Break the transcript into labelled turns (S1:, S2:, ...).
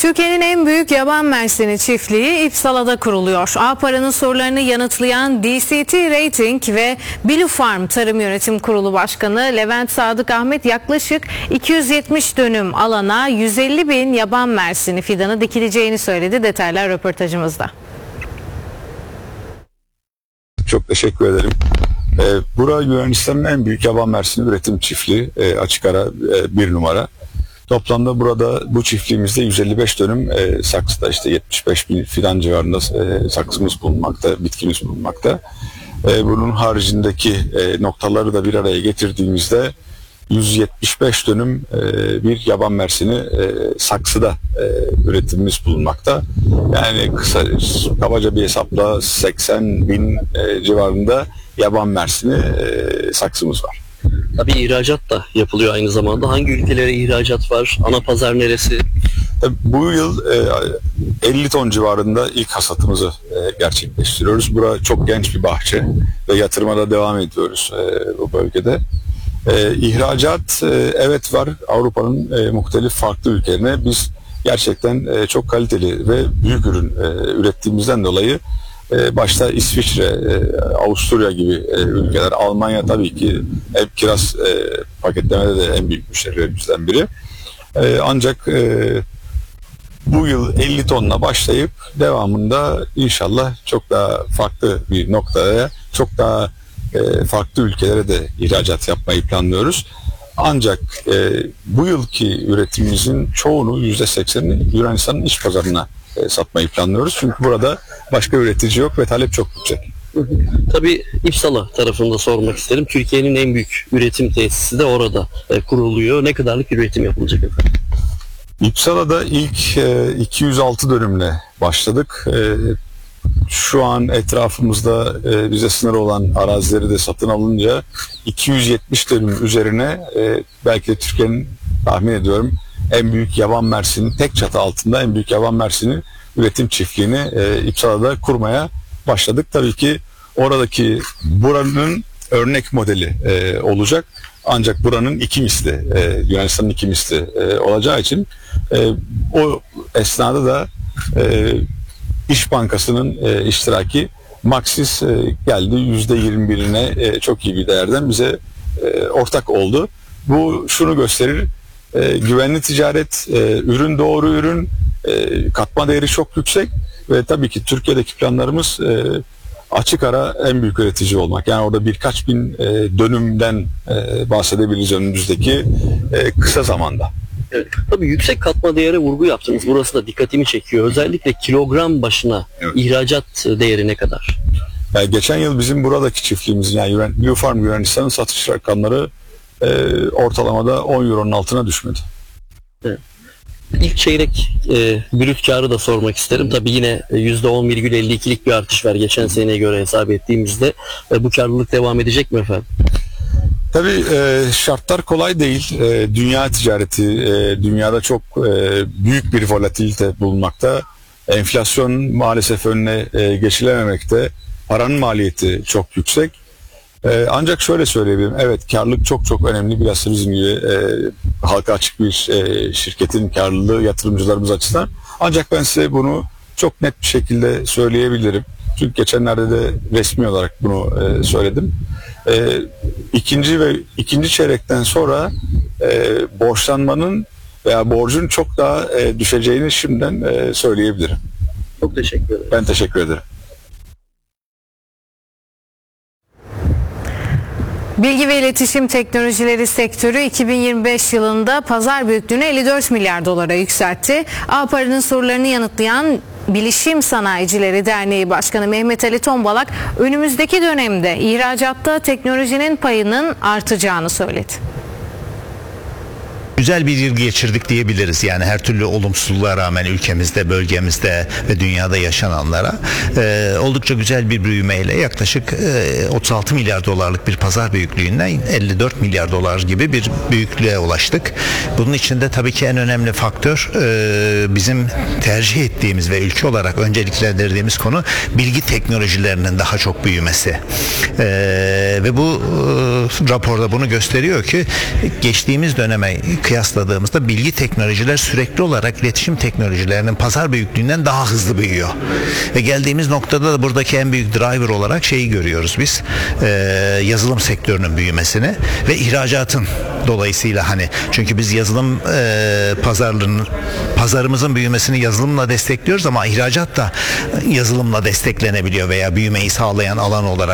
S1: Türkiye'nin en büyük yaban mersini çiftliği İpsala'da kuruluyor. Ağpara'nın sorularını yanıtlayan DCT Rating ve Blue Farm Tarım Yönetim Kurulu Başkanı Levent Sadık Ahmet yaklaşık 270 dönüm alana 150 bin yaban mersini fidanı dikileceğini söyledi. Detaylar röportajımızda.
S2: Çok teşekkür ederim. Bura Yunanistan'ın en büyük yaban mersini üretim çiftliği, açık ara bir numara. Toplamda burada bu çiftliğimizde 155 dönüm saksıda işte 75 bin fidan civarında saksımız bulunmakta, bitkimiz bulunmakta. Bunun haricindeki noktaları da bir araya getirdiğimizde 175 dönüm bir yaban mersini saksıda üretimimiz bulunmakta. Yani kabaca bir hesapla 80 bin civarında yaban mersini saksımız var.
S3: Tabii ihracat da yapılıyor aynı zamanda. Hangi ülkelere ihracat var? Ana pazar neresi?
S2: Bu yıl 50 ton civarında ilk hasatımızı gerçekleştiriyoruz. Bura çok genç bir bahçe ve yatırıma da devam ediyoruz bu bölgede. İhracat evet var, Avrupa'nın muhtelif farklı ülkelerine. Biz gerçekten çok kaliteli ve büyük ürün ürettiğimizden dolayı başta İsviçre, Avusturya gibi ülkeler, Almanya tabii ki hep kiraz paketlemede de en büyük müşterilerimizden biri. Ancak bu yıl 50 tonla başlayıp devamında inşallah çok daha farklı bir noktaya, çok daha farklı ülkelere de ihracat yapmayı planlıyoruz. Ancak bu yılki üretimimizin çoğunu, %80'ini Yunanistan'ın iç pazarına satmayı planlıyoruz. Çünkü burada başka üretici yok ve talep çok yüksek.
S3: Tabii İpsala tarafında sormak isterim. Türkiye'nin en büyük üretim tesisi de orada kuruluyor. Ne kadarlık üretim yapılacak efendim?
S2: İpsala'da ilk 206 dönümle başladık. Şu an etrafımızda bize sınır olan arazileri de satın alınca 270 dönüm üzerine belki de Türkiye'nin, tahmin ediyorum, en büyük yaban mersini, tek çatı altında en büyük yaban mersini üretim çiftliğini İpsala'da kurmaya başladık. Tabii ki oradaki buranın örnek modeli olacak. Ancak buranın iki misli, Yunanistan'ın iki misli olacağı için o esnada da İş Bankası'nın iştiraki Maxis geldi, %21'ine çok iyi bir değerden bize ortak oldu. Bu şunu gösterir: güvenli ticaret, ürün doğru ürün, katma değeri çok yüksek ve tabii ki Türkiye'deki planlarımız açık ara en büyük üretici olmak. Yani orada birkaç bin dönümden bahsedebiliriz önümüzdeki kısa zamanda.
S3: Evet. Tabii yüksek katma değere vurgu yaptınız. Burası da dikkatimi çekiyor. Özellikle kilogram başına ihracat değeri ne kadar?
S2: Yani geçen yıl bizim buradaki çiftliğimizin, yani Blue Farm Yunanistan'ın satış rakamları ortalamada 10 euronun altına düşmedi.
S3: Evet. İlk çeyrek brüt karı da sormak isterim. Tabii yine %10,52'lik bir artış var geçen seneye göre hesap ettiğimizde. Bu karlılık devam edecek mi efendim?
S2: Tabii şartlar kolay değil. Dünya ticareti, dünyada çok büyük bir volatilite bulunmakta. Enflasyon maalesef önüne geçilememekte. Paranın maliyeti çok yüksek. Ancak şöyle söyleyebilirim. Evet, karlılık çok çok önemli. Biraz bizim gibi halka açık bir şirketin karlılığı yatırımcılarımız açısından. Ancak ben size bunu çok net bir şekilde söyleyebilirim. Çünkü geçenlerde de resmi olarak bunu söyledim. İkinci çeyrekten sonra borçlanmanın veya borcun çok daha düşeceğini şimdiden söyleyebilirim.
S3: Çok teşekkür ederim.
S2: Ben teşekkür ederim.
S1: Bilgi ve İletişim Teknolojileri sektörü 2025 yılında pazar büyüklüğünü 54 milyar dolara yükseltti. Ağpara'nın sorularını yanıtlayan Bilişim Sanayicileri Derneği Başkanı Mehmet Ali Tombalak, önümüzdeki dönemde ihracatta teknolojinin payının artacağını söyledi.
S4: Güzel bir yıl geçirdik diyebiliriz. Yani her türlü olumsuzluğa rağmen ülkemizde, bölgemizde ve dünyada yaşananlara oldukça güzel bir büyümeyle yaklaşık 36 milyar dolarlık bir pazar büyüklüğünden 54 milyar dolar gibi bir büyüklüğe ulaştık. Bunun içinde tabii ki en önemli faktör bizim tercih ettiğimiz ve ülke olarak önceliklendirdiğimiz konu bilgi teknolojilerinin daha çok büyümesi. Ve bu raporda bunu gösteriyor ki geçtiğimiz döneme kıyasladığımızda bilgi teknolojiler sürekli olarak iletişim teknolojilerinin pazar büyüklüğünden daha hızlı büyüyor. Ve geldiğimiz noktada da buradaki en büyük driver olarak şeyi görüyoruz biz. Yazılım sektörünün büyümesini ve ihracatın dolayısıyla hani çünkü biz yazılım pazarımızın büyümesini yazılımla destekliyoruz ama ihracat da yazılımla desteklenebiliyor veya büyümeyi sağlayan alan olarak